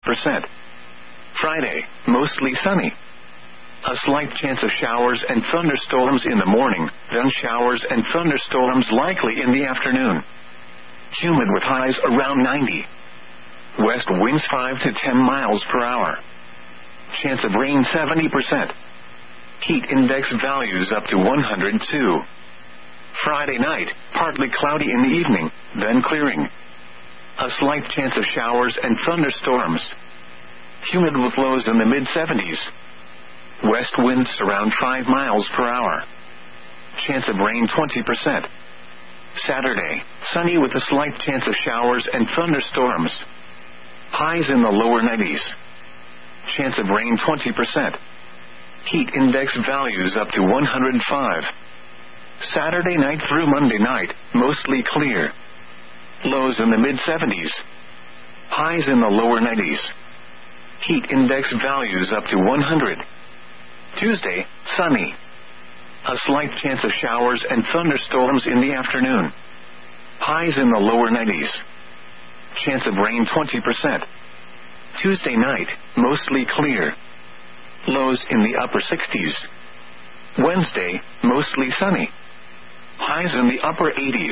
Friday, mostly sunny. A slight chance of showers and thunderstorms in the morning, then showers and thunderstorms likely in the afternoon. Humid with highs around 90. West winds 5 to 10 miles per hour. Chance of rain 70%. Heat index values up to 102. Friday night, partly cloudy in the evening, then clearing. A slight chance of showers and thunderstorms. Humid with lows in the mid-70s. West winds around 5 miles per hour. Chance of rain 20%. Saturday, sunny with a slight chance of showers and thunderstorms. Highs in the lower 90s. Chance of rain 20%. Heat index values up to 105. Saturday night through Monday night, mostly clear. Lows in the mid-70s. Highs in the lower 90s. Heat index values up to 100. Tuesday, sunny. A slight chance of showers and thunderstorms in the afternoon. Highs in the lower 90s. Chance of rain 20%. Tuesday night, mostly clear. Lows in the upper 60s. Wednesday, mostly sunny. Highs in the upper 80s.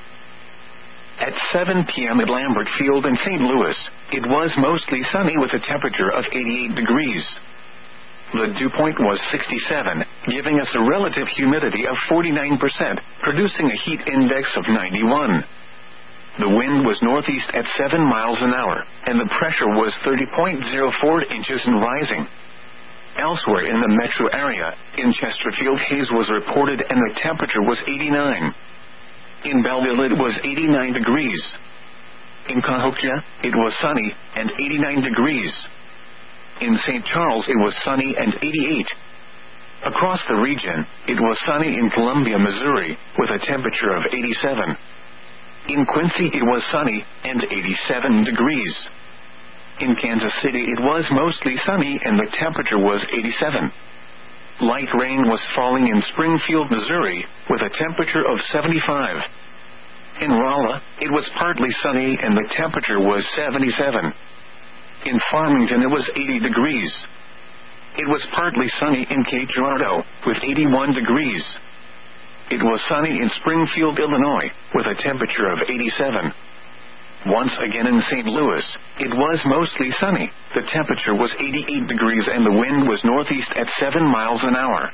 At 7 p.m. at Lambert Field in St. Louis, it was mostly sunny with a temperature of 88 degrees. The dew point was 67, giving us a relative humidity of 49%, producing a heat index of 91. The wind was northeast at 7 miles an hour, and the pressure was 30.04 inches and rising. Elsewhere in the metro area, in Chesterfield, haze was reported and the temperature was 89. In Belleville, it was 89 degrees. In Cahokia, it was sunny and 89 degrees. In St. Charles, it was sunny and 88. Across the region, it was sunny in Columbia, Missouri, with a temperature of 87. In Quincy, it was sunny and 87 degrees. In Kansas City, it was mostly sunny and the temperature was 87. Light rain was falling in Springfield, Missouri, with a temperature of 75. In Rolla, it was partly sunny and the temperature was 77. In Farmington, it was 80 degrees. It was partly sunny in Cape Girardeau, with 81 degrees. It was sunny in Springfield, Illinois, with a temperature of 87. Once again in St. Louis, it was mostly sunny. The temperature was 88 degrees and the wind was northeast at 7 miles an hour.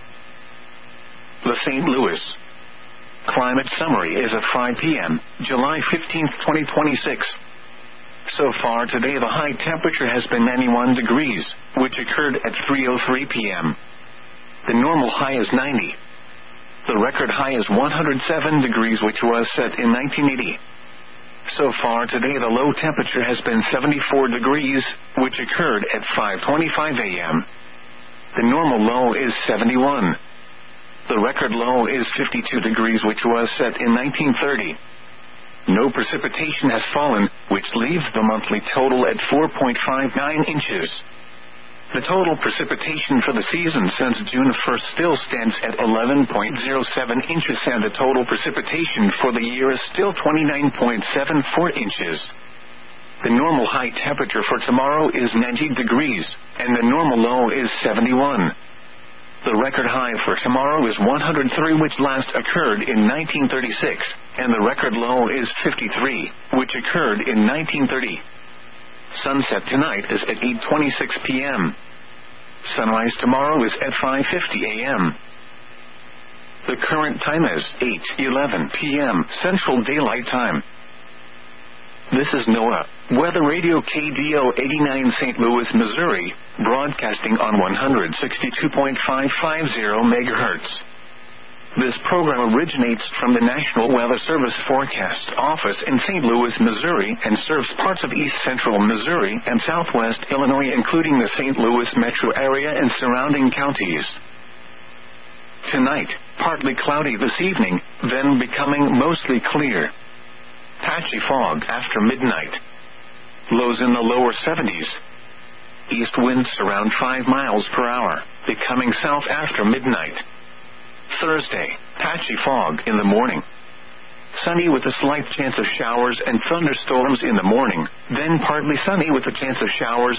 The St. Louis Climate Summary is at 5 p.m., July 15, 2026. So far today, the high temperature has been 91 degrees, which occurred at 3:03 p.m. The normal high is 90. The record high is 107 degrees, which was set in 1980. So far today, the low temperature has been 74 degrees, which occurred at 5:25 a.m. The normal low is 71. The record low is 52 degrees, which was set in 1930. No precipitation has fallen, which leaves the monthly total at 4.59 inches. The total precipitation for the season since June 1st still stands at 11.07 inches, and the total precipitation for the year is still 29.74 inches. The normal high temperature for tomorrow is 90 degrees, and the normal low is 71. The record high for tomorrow is 103, which last occurred in 1936, and the record low is 53, which occurred in 1930. Sunset tonight is at 8:26 p.m. Sunrise tomorrow is at 5:50 a.m. The current time is 8:11 p.m. Central Daylight Time. This is NOAA Weather Radio KDO 89 St. Louis, Missouri, broadcasting on 162.550 MHz. This program originates from the National Weather Service Forecast Office in St. Louis, Missouri, and serves parts of east central Missouri and southwest Illinois, including the St. Louis metro area and surrounding counties. Tonight, partly cloudy this evening, then becoming mostly clear. Patchy fog after midnight. Lows in the lower 70s. East winds around 5 miles per hour, becoming south after midnight. Thursday, patchy fog in the morning. Sunny with a slight chance of showers and thunderstorms in the morning, then partly sunny with a chance of showers